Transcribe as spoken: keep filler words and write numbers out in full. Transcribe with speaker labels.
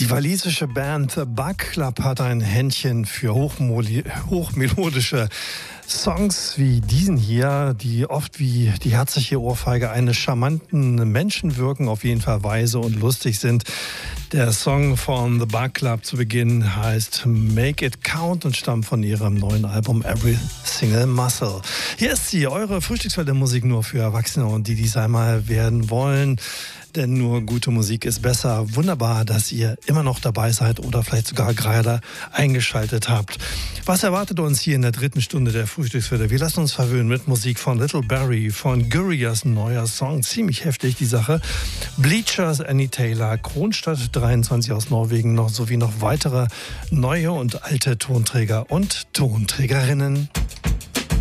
Speaker 1: Die walisische Band The Bug Club hat ein Händchen für hochmoli- hochmelodische Songs wie diesen hier, die oft wie die herzliche Ohrfeige eines charmanten Menschen wirken, auf jeden Fall weise und lustig sind. Der Song von The Bug Club zu Beginn heißt Make It Count und stammt von ihrem neuen Album Every Single Muscle. Hier ist sie, eure Frühstückswelle Musik nur für Erwachsene und die, die es einmal werden wollen. Denn nur gute Musik ist besser. Wunderbar, dass ihr immer noch dabei seid oder vielleicht sogar gerade eingeschaltet habt. Was erwartet uns hier in der dritten Stunde der Frühstückswelle? Wir lassen uns verwöhnen mit Musik von Little Barry, von Gurias neuer Song. Ziemlich heftig, die Sache. Bleachers, Annie Taylor, Kronstadt dreiundzwanzig aus Norwegen, noch sowie noch weitere neue und alte Tonträger und Tonträgerinnen.